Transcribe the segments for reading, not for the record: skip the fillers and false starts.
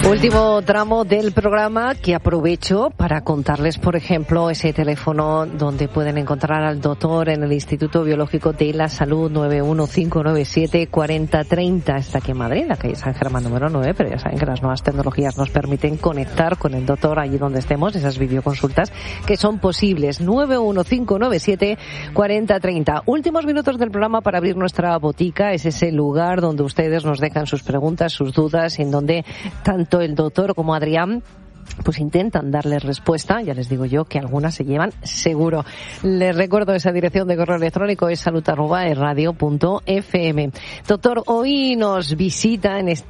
Último tramo del programa que aprovecho para contarles, por ejemplo, ese teléfono donde pueden encontrar al doctor en el Instituto Biológico de la Salud, 915974030. Está aquí en Madrid, la calle San Germán número 9, pero ya saben que las nuevas tecnologías nos permiten conectar con el doctor allí donde estemos, esas videoconsultas que son posibles. 915974030. Últimos minutos del programa para abrir nuestra botica. Es ese lugar donde ustedes nos dejan sus preguntas, sus dudas, en donde tanto el doctor como Adrián pues intentan darles respuesta. Ya les digo yo que algunas se llevan seguro. Les recuerdo esa dirección de correo electrónico, es salud@erradio.fm. Doctor, hoy nos visita de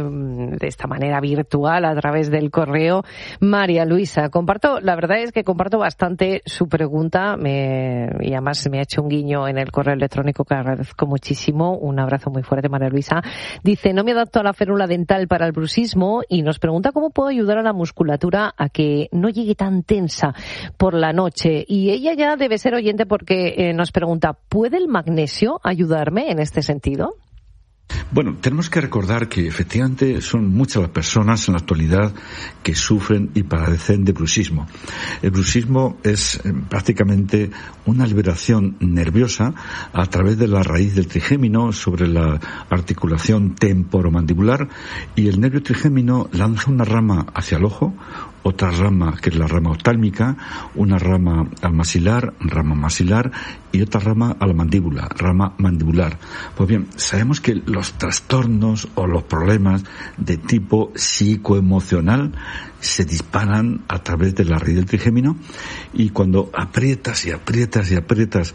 esta manera virtual a través del correo María Luisa. La verdad es que comparto bastante su pregunta y además me ha hecho un guiño en el correo electrónico que agradezco muchísimo. Un abrazo muy fuerte, María Luisa. Dice, no me adapto a la férula dental para el bruxismo y nos pregunta cómo puedo ayudar a la musculatura a que no llegue tan tensa por la noche. Y ella ya debe ser oyente porque nos pregunta, ¿puede el magnesio ayudarme en este sentido? Bueno, tenemos que recordar que efectivamente son muchas las personas en la actualidad que sufren y padecen de bruxismo. El bruxismo es prácticamente una liberación nerviosa a través de la raíz del trigémino sobre la articulación temporomandibular, y el nervio trigémino lanza una rama hacia el ojo, otra rama que es la rama oftálmica, una rama al maxilar, rama maxilar, y otra rama a la mandíbula, rama mandibular. Pues bien, sabemos que los trastornos o los problemas de tipo psicoemocional se disparan a través de la raíz del trigémino, y cuando aprietas y aprietas y aprietas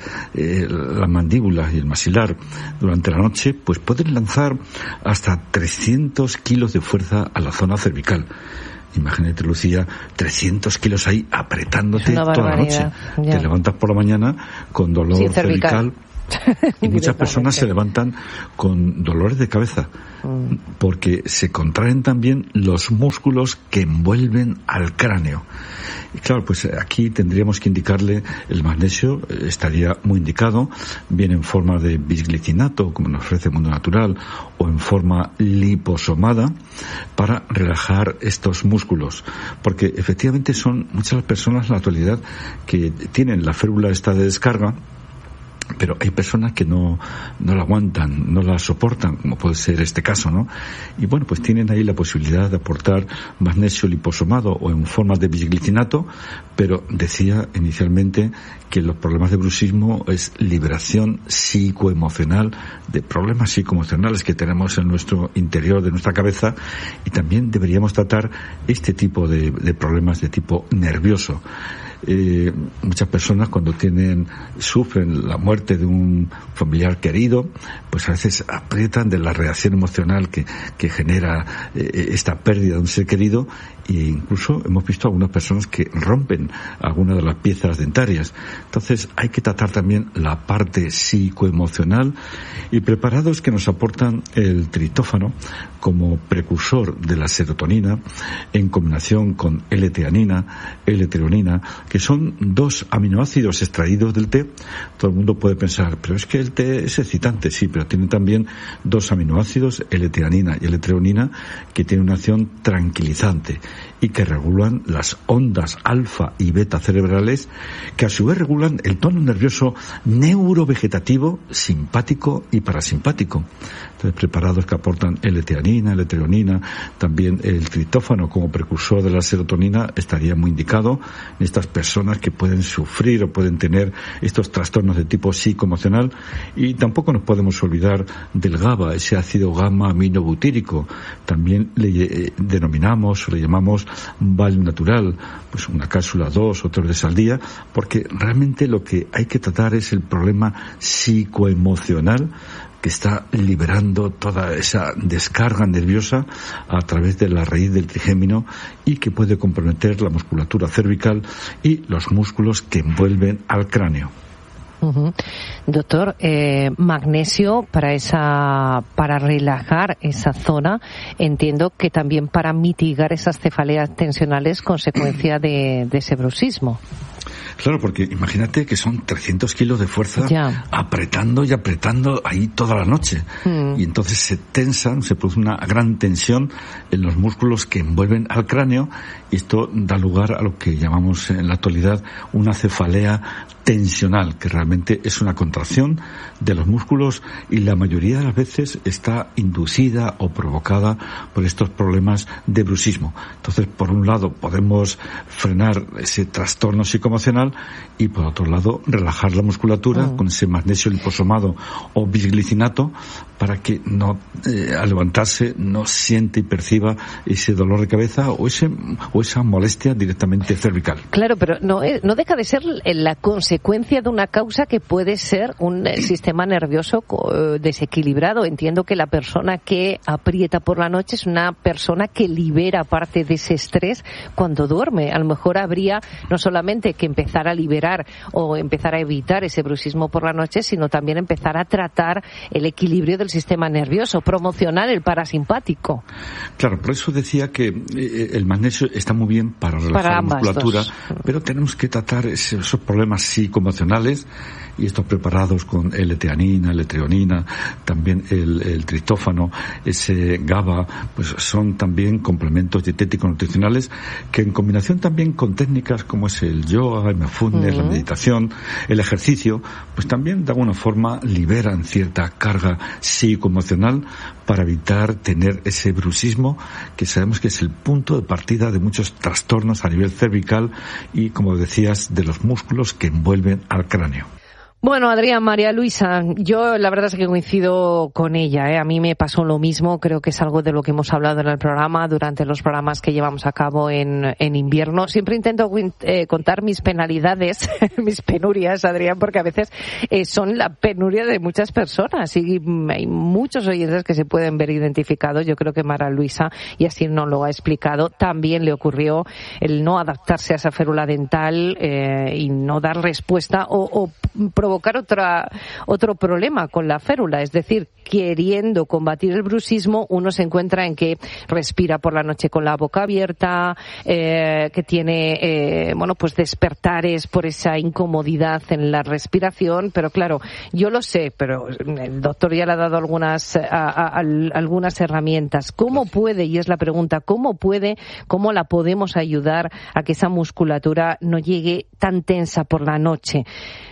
la mandíbula y el maxilar durante la noche, pues pueden lanzar hasta 300 kilos de fuerza a la zona cervical. Imagínate, Lucía, 300 kilos ahí apretándote toda la noche. Ya. Te levantas por la mañana con dolor cervical. Y muchas personas se levantan con dolores de cabeza porque se contraen también los músculos que envuelven al cráneo. Y claro, pues aquí tendríamos que indicarle el magnesio, estaría muy indicado, bien en forma de bisglicinato, como nos ofrece el mundo natural, o en forma liposomada, para relajar estos músculos. Porque efectivamente son muchas las personas en la actualidad que tienen la férula esta de descarga, pero hay personas que no la aguantan, no la soportan, como puede ser este caso, ¿no? Y bueno, pues tienen ahí la posibilidad de aportar magnesio liposomado o en forma de bisglicinato, pero decía inicialmente que los problemas de bruxismo es liberación psicoemocional de problemas psicoemocionales que tenemos en nuestro interior de nuestra cabeza, y también deberíamos tratar este tipo de problemas de tipo nervioso. Muchas personas cuando sufren la muerte de un familiar querido, pues a veces aprietan de la reacción emocional que genera esta pérdida de un ser querido, e incluso hemos visto algunas personas que rompen algunas de las piezas dentarias. Entonces hay que tratar también la parte psicoemocional, y preparados que nos aportan el triptófano como precursor de la serotonina en combinación con L-teanina, L-treonina, que son dos aminoácidos extraídos del té. Todo el mundo puede pensar, pero es que el té es excitante. Sí, pero tiene también dos aminoácidos, L-teanina y L-treonina, que tienen una acción tranquilizante y que regulan las ondas alfa y beta cerebrales, que a su vez regulan el tono nervioso neurovegetativo, simpático y parasimpático. Entonces, preparados que aportan L-teanina, L-treonina, también el triptófano como precursor de la serotonina, estaría muy indicado en estas personas que pueden sufrir o pueden tener estos trastornos de tipo psicoemocional. Y tampoco nos podemos olvidar del GABA, ese ácido gamma aminobutírico. También le denominamos o le llamamos Valium natural, pues una cápsula 2 o 3 veces al día, porque realmente lo que hay que tratar es el problema psicoemocional que está liberando toda esa descarga nerviosa a través de la raíz del trigémino, y que puede comprometer la musculatura cervical y los músculos que envuelven al cráneo. Doctor, magnesio para relajar esa zona, entiendo que también para mitigar esas cefaleas tensionales consecuencia de ese bruxismo. Claro, porque imagínate que son 300 kilos de fuerza apretando y apretando ahí toda la noche. Y entonces se tensan, se produce una gran tensión en los músculos que envuelven al cráneo, y esto da lugar a lo que llamamos en la actualidad una cefalea tensional, que realmente es una contracción de los músculos, y la mayoría de las veces está inducida o provocada por estos problemas de bruxismo. Entonces, por un lado, podemos frenar ese trastorno psicoemocional, y por otro lado, relajar la musculatura con ese magnesio liposomado o bisglicinato, para que no al levantarse no siente y perciba ese dolor de cabeza o esa molestia directamente cervical. Claro, pero no deja de ser la consecuencia de una causa que puede ser un sistema nervioso desequilibrado. Entiendo que la persona que aprieta por la noche es una persona que libera parte de ese estrés cuando duerme. A lo mejor habría no solamente que empezar a liberar o empezar a evitar ese bruxismo por la noche, sino también empezar a tratar el equilibrio del sistema nervioso, promocionar el parasimpático. Claro, por eso decía que el magnesio está muy bien para relajar la musculatura, pero tenemos que tratar esos problemas psicoemocionales, y estos preparados con L-teanina, L-treonina, también el triptófano, ese GABA, pues son también complementos dietéticos nutricionales que, en combinación también con técnicas como es el yoga, el mindfulness, la meditación, el ejercicio, pues también de alguna forma liberan cierta carga psicoemocional para evitar tener ese bruxismo, que sabemos que es el punto de partida de muchos trastornos a nivel cervical y, como decías, de los músculos que envuelven al cráneo. Bueno, Adrián, María Luisa, yo la verdad es que coincido con ella, A mí me pasó lo mismo, creo que es algo de lo que hemos hablado en el programa, durante los programas que llevamos a cabo en invierno. Siempre intento contar mis penalidades, mis penurias, Adrián, porque a veces son la penuria de muchas personas, y hay muchos oyentes que se pueden ver identificados. Yo creo que María Luisa, y así nos lo ha explicado, también le ocurrió el no adaptarse a esa férula dental y no dar respuesta o provocar otro problema con la férula, es decir, queriendo combatir el bruxismo, uno se encuentra en que respira por la noche con la boca abierta, que tiene pues despertares por esa incomodidad en la respiración. Pero claro, yo lo sé, pero el doctor ya le ha dado algunas herramientas. ¿Cómo puede, y es la pregunta, cómo la podemos ayudar a que esa musculatura no llegue tan tensa por la noche?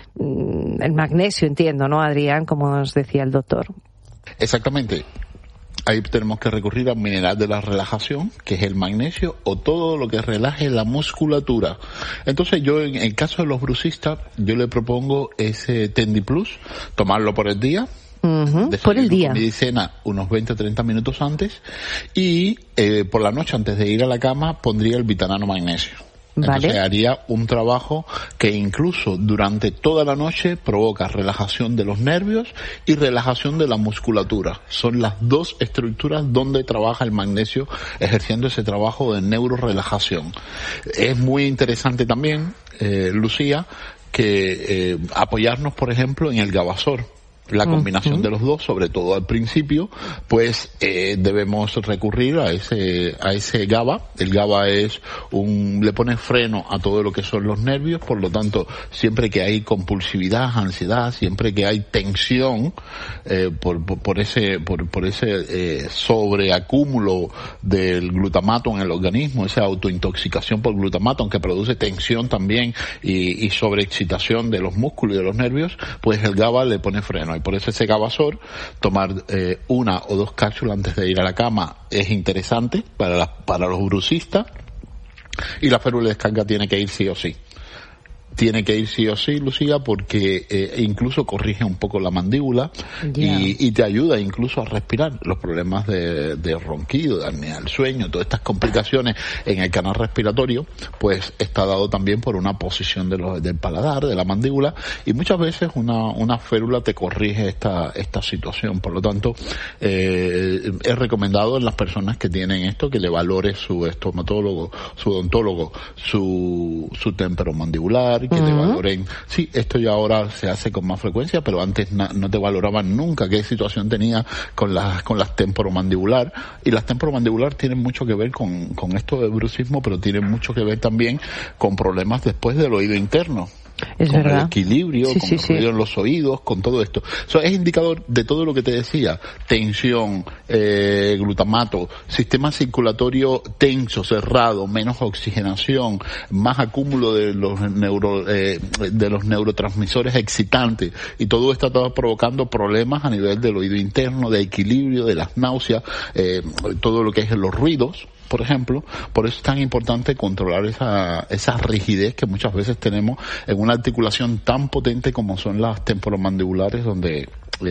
El magnesio, entiendo, ¿no, Adrián? Como nos decía el doctor. Exactamente. Ahí tenemos que recurrir al mineral de la relajación, que es el magnesio, o todo lo que relaje la musculatura. Entonces yo, en el caso de los bruxistas, yo le propongo ese Tendi Plus, tomarlo por el día. Por el día. Mi cena unos 20 o 30 minutos antes, y por la noche, antes de ir a la cama, pondría el Vitanano Magnesio. Entonces haría un trabajo que incluso durante toda la noche provoca relajación de los nervios y relajación de la musculatura. Son las dos estructuras donde trabaja el magnesio, ejerciendo ese trabajo de neurorelajación. Es muy interesante también, Lucía, que apoyarnos, por ejemplo, en el Gabasor. La combinación de los dos, sobre todo al principio, pues debemos recurrir a ese GABA. El GABA le pone freno a todo lo que son los nervios, por lo tanto, siempre que hay compulsividad, ansiedad, siempre que hay tensión por ese sobreacúmulo del glutamato en el organismo, esa autointoxicación por glutamato, aunque produce tensión también y sobreexcitación de los músculos y de los nervios, pues el GABA le pone freno. Y por eso ese Gabasor, tomar 1 o 2 cápsulas antes de ir a la cama es interesante para los bruxistas, y la férula de descarga tiene que ir sí o sí. Tiene que ir sí o sí, Lucía, porque incluso corrige un poco la mandíbula y te ayuda incluso a respirar. Los problemas de ronquido, de apnea del sueño, todas estas complicaciones en el canal respiratorio, pues está dado también por una posición del paladar, de la mandíbula, y muchas veces una férula te corrige esta situación. Por lo tanto, es recomendado en las personas que tienen esto que le valore su estomatólogo, su odontólogo, su temporomandibular, y que te valoren. Sí, esto ya ahora se hace con más frecuencia, pero antes no te valoraban nunca qué situación tenía con las temporomandibular. Y las temporomandibular tienen mucho que ver con esto de bruxismo, pero tienen mucho que ver también con problemas después del oído interno. Es con verdad. El equilibrio, sí, con sí, el ruido en los oídos, con todo esto. Es indicador de todo lo que te decía: tensión, glutamato, sistema circulatorio tenso, cerrado, menos oxigenación, más acúmulo de los neurotransmisores excitantes, y todo esto está provocando problemas a nivel del oído interno, de equilibrio, de las náuseas, todo lo que es los ruidos, por ejemplo. Por eso es tan importante controlar esa rigidez que muchas veces tenemos en una articulación tan potente como son las temporomandibulares, donde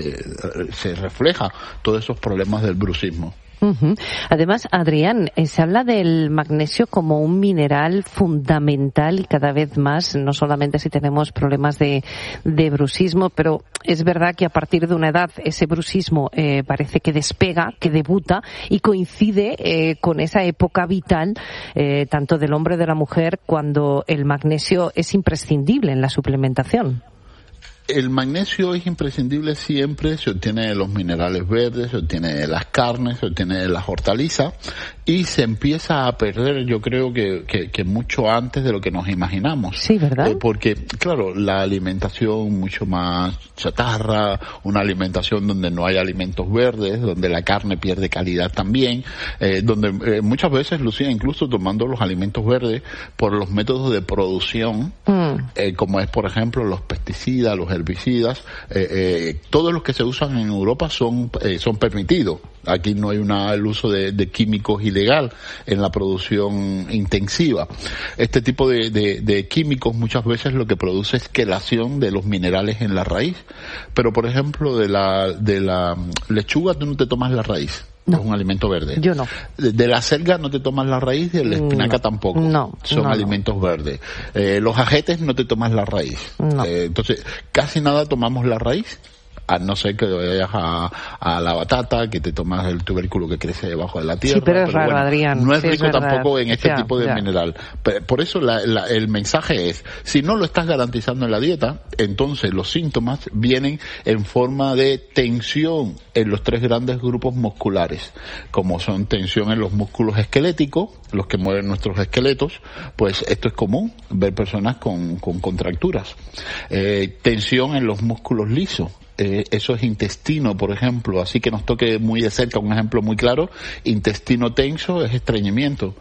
se refleja todos esos problemas del bruxismo. Uh-huh. Además, Adrián, se habla del magnesio como un mineral fundamental y cada vez más, no solamente si tenemos problemas de bruxismo, pero es verdad que a partir de una edad ese bruxismo parece que despega, que debuta y coincide con esa época vital tanto del hombre como de la mujer, cuando el magnesio es imprescindible en la suplementación. El magnesio es imprescindible siempre, se obtiene de los minerales verdes, se obtiene de las carnes, se obtiene de las hortalizas, y se empieza a perder, yo creo que mucho antes de lo que nos imaginamos. Sí, ¿verdad? Porque, claro, la alimentación mucho más chatarra, una alimentación donde no hay alimentos verdes, donde la carne pierde calidad también, donde muchas veces, Lucía, incluso tomando los alimentos verdes por los métodos de producción, como es, por ejemplo, los pesticidas, los herbicidas, todos los que se usan en Europa son permitidos. Aquí no hay el uso de químicos ilegal en la producción intensiva. Este tipo de químicos muchas veces lo que produce es quelación de los minerales en la raíz. Pero, por ejemplo, de la lechuga tú no te tomas la raíz. No. Es un alimento verde. Yo no. De la selga no te tomas la raíz, de la espinaca tampoco. No. Son alimentos verdes. Los ajetes no te tomas la raíz. No. Entonces, casi nada tomamos la raíz, a no ser que vayas a la batata, que te tomas el tubérculo que crece debajo de la tierra. Sí, pero es raro, bueno, Adrián. No es sí, rico es tampoco en este tipo de mineral. Por eso el mensaje es, si no lo estás garantizando en la dieta, entonces los síntomas vienen en forma de tensión en los 3 grandes grupos musculares, como son tensión en los músculos esqueléticos, los que mueven nuestros esqueletos. Pues esto es común, ver personas con contracturas. Tensión en los músculos lisos. Eso es intestino, por ejemplo, así que nos toque muy de cerca un ejemplo muy claro: intestino tenso es estreñimiento,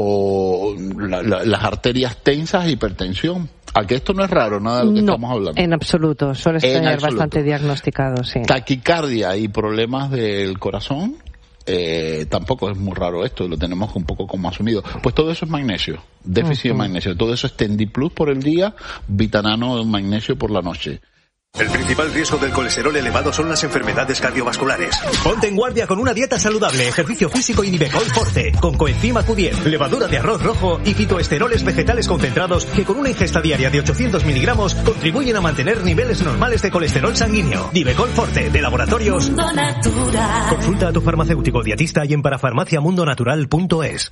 o las arterias tensas, hipertensión. ¿A que esto no es raro, nada de lo que estamos hablando? En absoluto, suele estar bastante diagnosticado, sí. Taquicardia y problemas del corazón, tampoco es muy raro esto, lo tenemos un poco como asumido. Pues todo eso es magnesio, déficit de magnesio, todo eso es Tendiplus por el día, Vitanano magnesio por la noche. El principal riesgo del colesterol elevado son las enfermedades cardiovasculares. Ponte en guardia con una dieta saludable, ejercicio físico y Nivecol Forte, con coenzima Q10, levadura de arroz rojo y fitoesteroles vegetales concentrados que con una ingesta diaria de 800 miligramos contribuyen a mantener niveles normales de colesterol sanguíneo. Nivecol Forte, de Laboratorios Mundo Natural. Consulta a tu farmacéutico dietista y en parafarmaciamundonatural.es.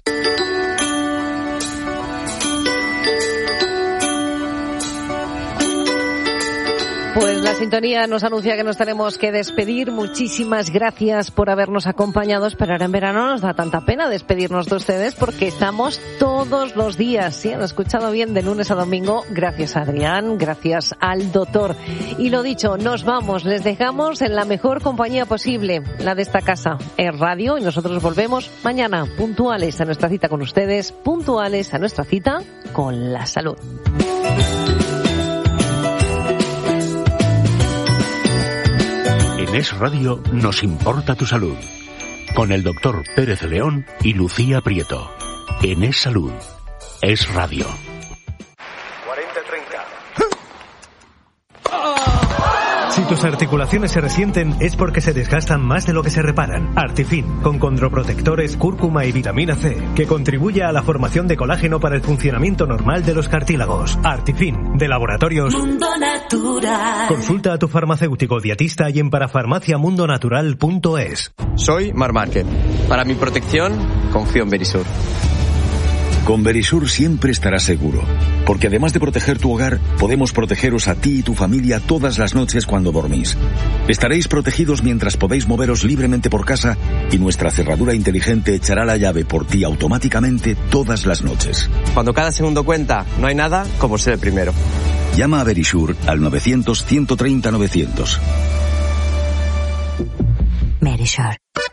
Pues la sintonía nos anuncia que nos tenemos que despedir. Muchísimas gracias por habernos acompañado. Pero ahora en verano nos da tanta pena despedirnos de ustedes porque estamos todos los días. Sí, han escuchado bien, de lunes a domingo. Gracias a Adrián, gracias al doctor. Y lo dicho, nos vamos, les dejamos en la mejor compañía posible, la de esta casa, Es Radio, y nosotros volvemos mañana, puntuales a nuestra cita con ustedes, puntuales a nuestra cita con la salud. En Es Radio nos importa tu salud. Con el doctor Pérez León y Lucía Prieto. En Es Salud. Es Radio. 40-30. Si tus articulaciones se resienten es porque se desgastan más de lo que se reparan. Artifin, con condroprotectores, cúrcuma y vitamina C, que contribuye a la formación de colágeno para el funcionamiento normal de los cartílagos. Artifin, de Laboratorios Mundo Natural. Consulta a tu farmacéutico dietista y en parafarmaciamundonatural.es. Soy Marc Márquez. Para mi protección, confío en Verisur. Con Verisur siempre estarás seguro, porque además de proteger tu hogar, podemos protegeros a ti y tu familia todas las noches cuando dormís. Estaréis protegidos mientras podéis moveros libremente por casa y nuestra cerradura inteligente echará la llave por ti automáticamente todas las noches. Cuando cada segundo cuenta, no hay nada como ser el primero. Llama a Verisur al 900 130 900. Verisur.